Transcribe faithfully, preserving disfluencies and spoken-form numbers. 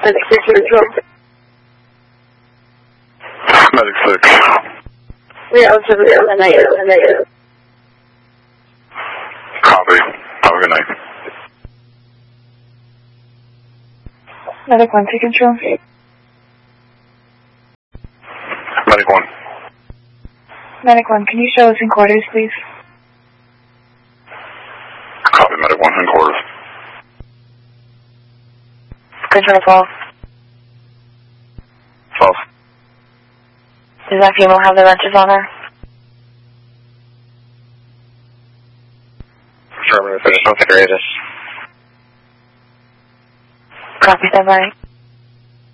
Medic six control. Medic six. We are also a negative, a negative. Copy. Have a good night. Medic one, take control. Medic one. Medic one, can you show us in quarters, please? Copy, Medic one, in quarters. Control twelve. twelve. Does that female have the wrenches on her? German, finish on the greatest. Copy that, right?